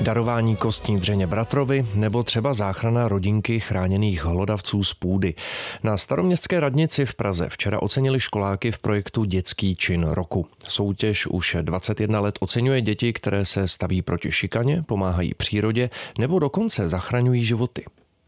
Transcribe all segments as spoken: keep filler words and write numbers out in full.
Darování kostní dřeně bratrovi nebo třeba záchrana rodinky chráněných hlodavců z půdy. Na Staroměstské radnici v Praze včera ocenili školáky v projektu Dětský čin roku. Soutěž už dvacet jedna let oceňuje děti, které se staví proti šikaně, pomáhají přírodě nebo dokonce zachraňují životy.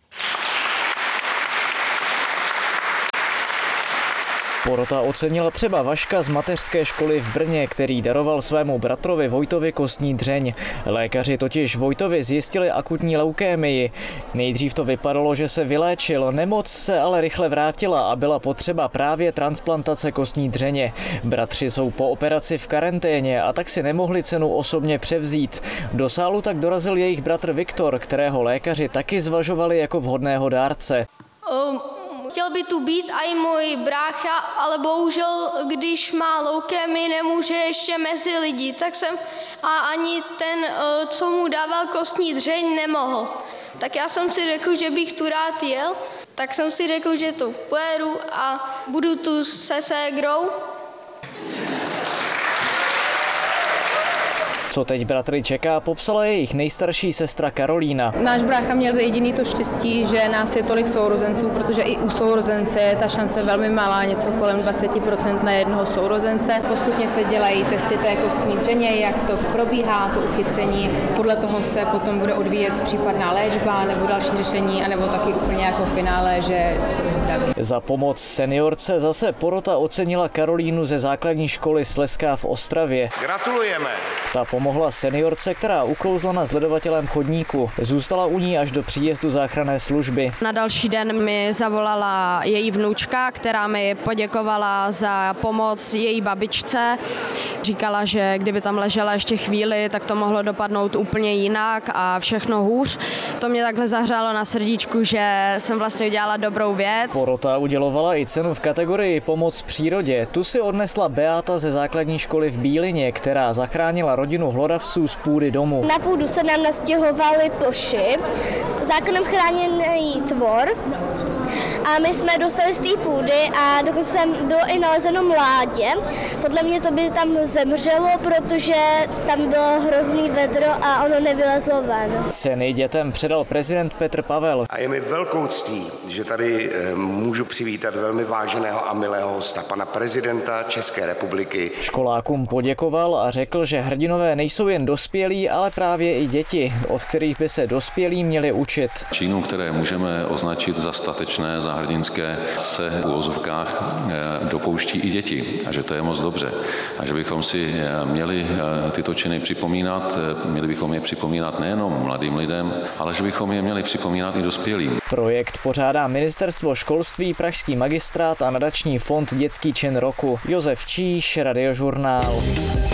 Porota ocenila třeba Vaška z mateřské školy v Brně, který daroval svému bratrovi Vojtovi kostní dřeň. Lékaři totiž Vojtovi zjistili akutní leukémii. Nejdřív to vypadalo, že se vyléčil, nemoc se ale rychle vrátila a byla potřeba právě transplantace kostní dřeně. Bratři jsou po operaci v karanténě a tak si nemohli cenu osobně převzít. Do sálu tak dorazil jejich bratr Viktor, kterého lékaři taky zvažovali jako vhodného dárce. Um. Chtěl by tu být i můj brácha, ale bohužel, když má leukémii, nemůže ještě mezi lidi, tak jsem a ani ten, co mu dával kostní dřeň, nemohl. Tak já jsem si řekl, že bych tu rád jel, tak jsem si řekl, že tu pojedu a budu tu se ségrou. Co teď bratry čeká, popsala jejich nejstarší sestra Karolína. Náš brácha měl jediný to štěstí, že nás je tolik sourozenců, protože i u sourozence je ta šance velmi malá, něco kolem dvacet procent na jednoho sourozence. Postupně se dělají testy té kostní dřeně, jak to probíhá, to uchycení. Podle toho se potom bude odvíjet případná léčba nebo další řešení, anebo taky úplně jako finále, že se uzdraví. Za pomoc seniorce zase porota ocenila Karolínu ze základní školy Slezská v Ostravě. Gratulujeme! Ta pomohla seniorce, která uklouzla na sledovatelém chodníku. Zůstala u ní až do příjezdu záchranné služby. Na další den mi zavolala její vnučka, která mi poděkovala za pomoc její babičce. Říkala, že kdyby tam ležela ještě chvíli, tak to mohlo dopadnout úplně jinak a všechno hůř. To mě takhle zahřálo na srdíčku, že jsem vlastně udělala dobrou věc. Porota udělovala i cenu v kategorii Pomoc přírodě. Tu si odnesla Beata ze základní školy v Bílině, která zachránila rodinu hlodavců z půdy domu. Na půdu se nám nastěhovali plši, zákonem chráněný tvor. A my jsme dostali z té půdy a dokonce bylo i nalezeno mládě. Podle mě to by tam zemřelo, protože tam bylo hrozný vedro a ono nevylezlo ven. Ceny dětem předal prezident Petr Pavel. A je mi velkou ctí, že tady můžu přivítat velmi váženého a milého hosta, pana prezidenta České republiky. Školákům poděkoval a řekl, že hrdinové nejsou jen dospělí, ale právě i děti, od kterých by se dospělí měli učit. Činů, které můžeme označit za statečné, za hrdinské, se v uvozovkách dopouští i děti a že to je moc dobře. A že bychom si měli tyto činy připomínat, měli bychom je připomínat nejenom mladým lidem, ale že bychom je měli připomínat i dospělým. Projekt pořádá Ministerstvo školství, Pražský magistrát a nadační fond Dětský čin roku. Josef Číš, Radiožurnál.